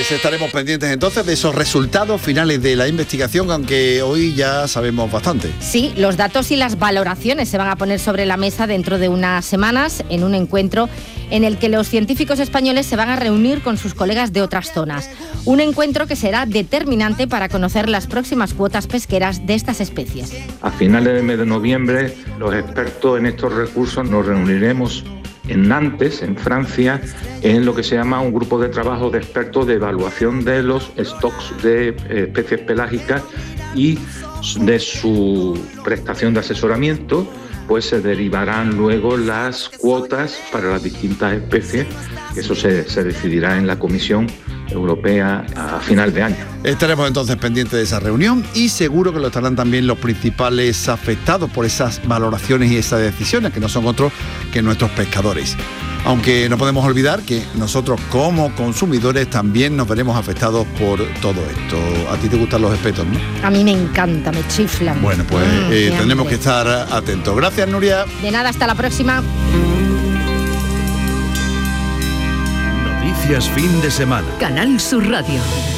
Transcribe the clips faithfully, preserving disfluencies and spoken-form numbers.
Pues estaremos pendientes entonces de esos resultados finales de la investigación, aunque hoy ya sabemos bastante. Sí, los datos y las valoraciones se van a poner sobre la mesa dentro de unas semanas en un encuentro en el que los científicos españoles se van a reunir con sus colegas de otras zonas. Un encuentro que será determinante para conocer las próximas cuotas pesqueras de estas especies. A finales del mes de noviembre, los expertos en estos recursos nos reuniremos en Nantes, en Francia, en lo que se llama un grupo de trabajo de expertos de evaluación de los stocks de eh, especies pelágicas y de su prestación de asesoramiento, pues se derivarán luego las cuotas para las distintas especies. Eso se, se decidirá en la Comisión Europea a final de año. Estaremos entonces pendientes de esa reunión y seguro que lo estarán también los principales afectados por esas valoraciones y esas decisiones, que no son otros que nuestros pescadores. Aunque no podemos olvidar que nosotros como consumidores también nos veremos afectados por todo esto. ¿A ti te gustan los espetos, no? A mí me encanta, me chiflan. Bueno, pues mm, eh, tendremos que estar atentos. Gracias, Nuria. De nada, hasta la próxima. Noticias fin de semana. Canal Sur Radio.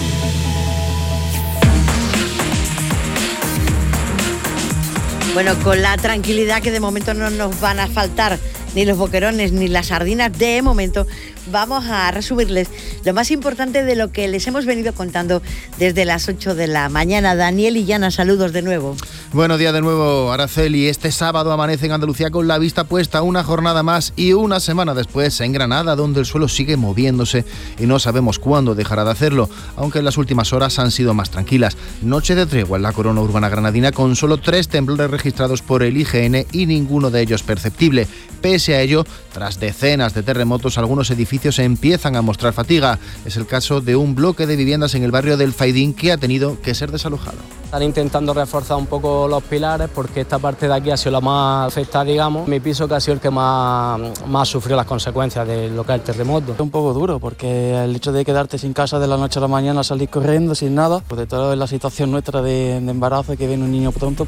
Bueno, con la tranquilidad que de momento no nos van a faltar ni los boquerones ni las sardinas, de momento vamos a resumirles lo más importante de lo que les hemos venido contando desde las ocho de la mañana. Daniel y Yana, saludos de nuevo. Buenos días de nuevo, Araceli. Este sábado amanece en Andalucía con la vista puesta una jornada más y una semana después en Granada, donde el suelo sigue moviéndose y no sabemos cuándo dejará de hacerlo, aunque en las últimas horas han sido más tranquilas. Noche de tregua en la corona urbana granadina con solo tres temblores registrados por el I G N y ninguno de ellos perceptible. Pese a ello, tras decenas de terremotos, algunos edificios empiezan a mostrar fatiga. Es el caso de un bloque de viviendas en el barrio del Faidín que ha tenido que ser desalojado. Están intentando reforzar un poco los pilares porque esta parte de aquí ha sido la más afectada, digamos. Mi piso que ha sido el que más, más sufrió las consecuencias de lo que es el terremoto. Es un poco duro porque el hecho de quedarte sin casa de la noche a la mañana, salir corriendo sin nada, pues de toda la situación nuestra de, de embarazo, que viene un niño pronto.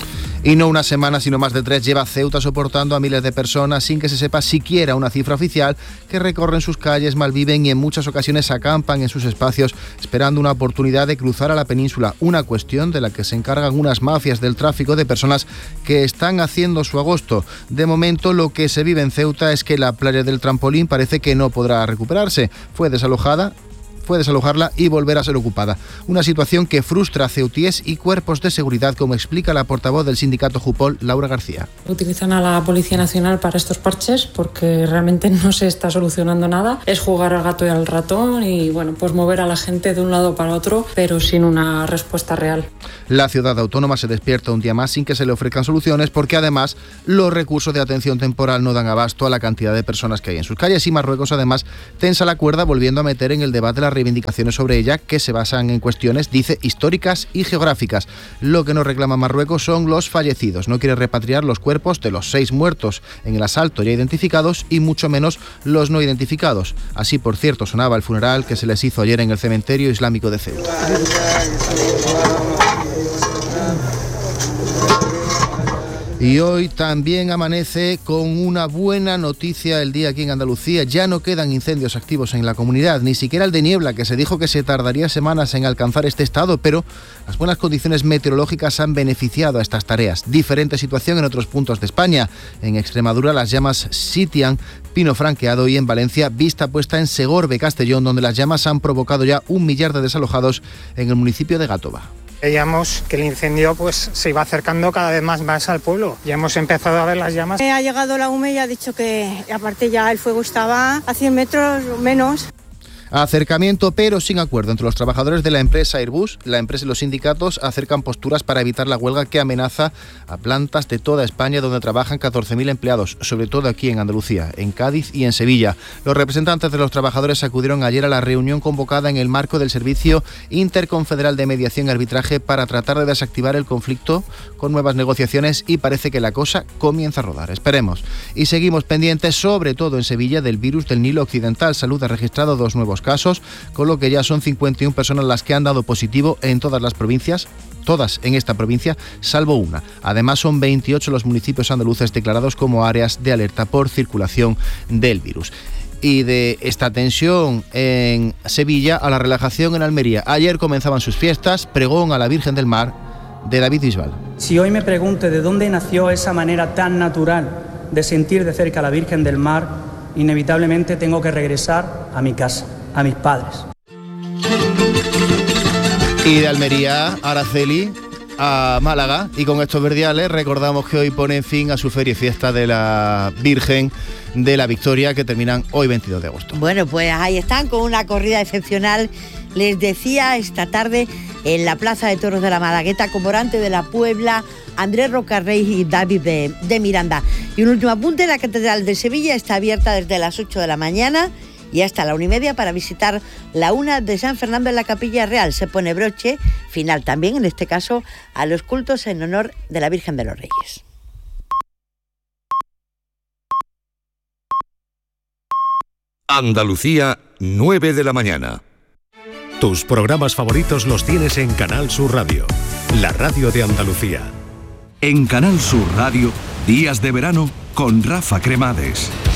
Y no una semana, sino más de tres, lleva Ceuta soportando a miles de personas sin que se sepa siquiera una cifra oficial, que recorren sus calles, malviven y en muchas ocasiones acampan en sus espacios esperando una oportunidad de cruzar a la península. Una cuestión de la que se encargan unas mafias del tráfico de personas que están haciendo su agosto. De momento, lo que se vive en Ceuta es que la playa del Trampolín parece que no podrá recuperarse. Fue desalojada fue desalojarla y volver a ser ocupada. Una situación que frustra a ceutíes y cuerpos de seguridad, como explica la portavoz del sindicato Jupol, Laura García. Utilizan a la Policía Nacional para estos parches porque realmente no se está solucionando nada. Es jugar al gato y al ratón y bueno, pues mover a la gente de un lado para otro, pero sin una respuesta real. La ciudad autónoma se despierta un día más sin que se le ofrezcan soluciones, porque además los recursos de atención temporal no dan abasto a la cantidad de personas que hay en sus calles, y Marruecos además tensa la cuerda volviendo a meter en el debate la reivindicaciones sobre ella, que se basan en cuestiones, dice, históricas y geográficas. Lo que no reclama Marruecos son los fallecidos. No quiere repatriar los cuerpos de los seis muertos en el asalto ya identificados y mucho menos los no identificados. Así, por cierto, sonaba el funeral que se les hizo ayer en el cementerio islámico de Ceuta. Y hoy también amanece con una buena noticia el día aquí en Andalucía. Ya no quedan incendios activos en la comunidad, ni siquiera el de niebla, que se dijo que se tardaría semanas en alcanzar este estado, pero las buenas condiciones meteorológicas han beneficiado a estas tareas. Diferente situación en otros puntos de España. En Extremadura las llamas sitian Pino Franqueado, y en Valencia vista puesta en Segorbe, Castellón, donde las llamas han provocado ya un millar de desalojados en el municipio de Gátova. Veíamos que el incendio pues se iba acercando cada vez más, más al pueblo. Ya hemos empezado a ver las llamas. Ha llegado la U M E y ha dicho que aparte ya el fuego estaba a cien metros menos. Acercamiento pero sin acuerdo entre los trabajadores de la empresa Airbus. La empresa y los sindicatos acercan posturas para evitar la huelga que amenaza a plantas de toda España donde trabajan catorce mil empleados, sobre todo aquí en Andalucía, en Cádiz y en Sevilla. Los representantes de los trabajadores acudieron ayer a la reunión convocada en el marco del Servicio Interconfederal de Mediación y Arbitraje para tratar de desactivar el conflicto con nuevas negociaciones, y parece que la cosa comienza a rodar. Esperemos. Y seguimos pendientes, sobre todo en Sevilla, del virus del Nilo Occidental. Salud ha registrado dos nuevos casos, con lo que ya son cincuenta y una personas las que han dado positivo en todas las provincias, todas en esta provincia, salvo una. Además, son veintiocho los municipios andaluces declarados como áreas de alerta por circulación del virus. y de esta tensión en Sevilla a la relajación en Almería. Ayer comenzaban sus fiestas, pregón a la Virgen del Mar de David Bisbal. Si hoy me pregunto de dónde nació esa manera tan natural de sentir de cerca a la Virgen del Mar, inevitablemente tengo que regresar a mi casa, a mis padres. Y de Almería, Araceli, a Málaga, y con estos verdiales recordamos que hoy ponen fin a su feria y fiesta de la Virgen de la Victoria, que terminan hoy veintidós de agosto. Bueno, pues ahí están con una corrida excepcional. Les decía esta tarde en la Plaza de Toros de la Malagueta, Comorante de la Puebla, Andrés Rocarrey y David de, de Miranda. Y un último apunte, la Catedral de Sevilla está abierta desde las ocho de la mañana y hasta la una y media para visitar la una de San Fernando en la Capilla Real. Se pone broche final también, en este caso, a los cultos en honor de la Virgen de los Reyes. Andalucía, nueve de la mañana. Tus programas favoritos los tienes en Canal Sur Radio, la radio de Andalucía. En Canal Sur Radio, Días de Verano con Rafa Cremades.